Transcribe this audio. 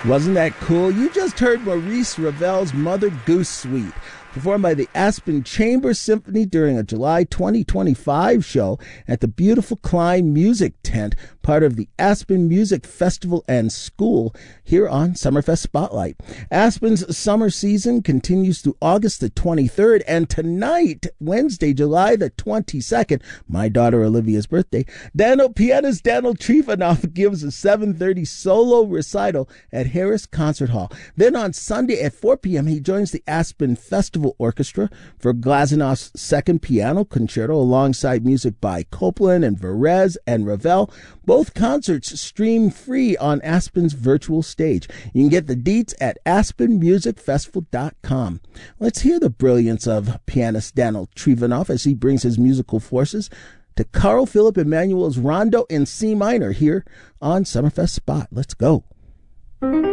Wasn't that cool? You just heard Maurice Ravel's Mother Goose Suite, performed by the Aspen Chamber Symphony during a July 2025 show at the beautiful Klein Music Tent, part of the Aspen Music Festival and School here on Summerfest Spotlight. Aspen's summer season continues through August the 23rd, and tonight, Wednesday, July the 22nd, my daughter Olivia's birthday, pianist Daniel Trifonov gives a 7:30 solo recital at Harris Concert Hall. Then on Sunday at 4 p.m., he joins the Aspen Festival Orchestra for Glasenov's second piano concerto alongside music by Copland and Varese and Ravel. Both concerts stream free on Aspen's virtual stage. You can get the deets at aspenmusicfestival.com. Let's hear the brilliance of pianist Daniel Trifonov as he brings his musical forces to Carl Philipp Emanuel's Rondo in C minor here on Summerfest Spot. Let's go.